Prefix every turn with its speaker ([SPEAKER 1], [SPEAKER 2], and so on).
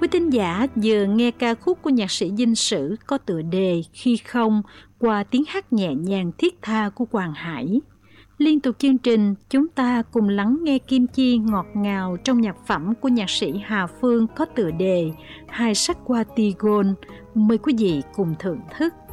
[SPEAKER 1] Quý thính giả vừa nghe ca khúc của nhạc sĩ Dinh Sử có tựa đề Khi Không qua tiếng hát nhẹ nhàng thiết tha của Hoàng Hải. Liên tục chương trình, chúng ta cùng lắng nghe kim chi ngọt ngào trong nhạc phẩm của nhạc sĩ Hà Phương có tựa đề Hai sắc hoa Tigon. Mời quý vị cùng thưởng thức.